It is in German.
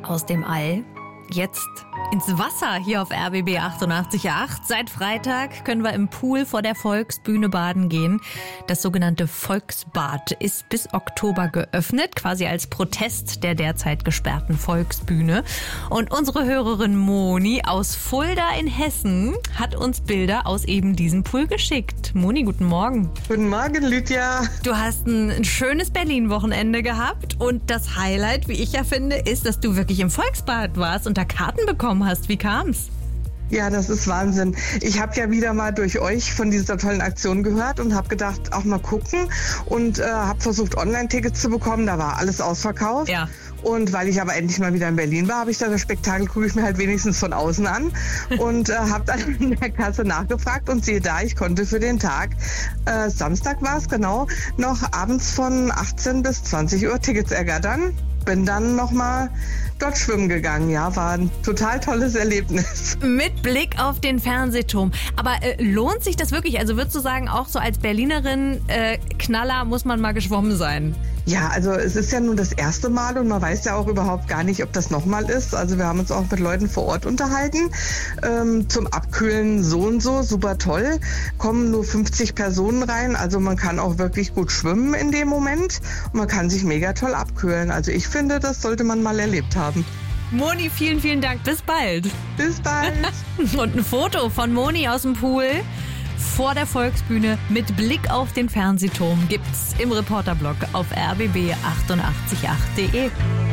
aus dem All. Jetzt ins Wasser hier auf RBB 88.8. Seit Freitag können wir im Pool vor der Volksbühne baden gehen. Das sogenannte Volksbad ist bis Oktober geöffnet, quasi als Protest der derzeit gesperrten Volksbühne. Und unsere Hörerin Moni aus Fulda in Hessen hat uns Bilder aus eben diesem Pool geschickt. Moni, guten Morgen. Guten Morgen, Lydia. Du hast ein schönes Berlin-Wochenende gehabt und das Highlight, wie ich ja finde, ist, dass du wirklich im Volksbad warst und da Karten bekommen hast. Wie kam's? Ja, das ist Wahnsinn. Ich habe ja wieder mal durch euch von dieser tollen Aktion gehört und habe gedacht, auch mal gucken und habe versucht, Online-Tickets zu bekommen. Da war alles ausverkauft. Ja. Und weil ich aber endlich mal wieder in Berlin war, habe ich dann das Spektakel, gucke ich mir halt wenigstens von außen an und habe dann in der Kasse nachgefragt und siehe da, ich konnte für den Tag, Samstag war es genau, noch abends von 18 bis 20 Uhr Tickets ergattern. Bin dann nochmal dort schwimmen gegangen. Ja, war ein total tolles Erlebnis. Mit Blick auf den Fernsehturm. Aber lohnt sich das wirklich? Also würdest du sagen, auch so als Berlinerin, Knaller muss man mal geschwommen sein? Ja, also es ist ja nun das erste Mal und man weiß ja auch überhaupt gar nicht, ob das nochmal ist. Also wir haben uns auch mit Leuten vor Ort unterhalten. Zum Abkühlen so und so, super toll. Kommen nur 50 Personen rein, also man kann auch wirklich gut schwimmen in dem Moment. Und man kann sich mega toll abkühlen. Also ich finde, das sollte man mal erlebt haben. Moni, vielen, vielen Dank. Bis bald. Bis bald. Und ein Foto von Moni aus dem Pool vor der Volksbühne mit Blick auf den Fernsehturm gibt's im Reporterblog auf rbb888.de.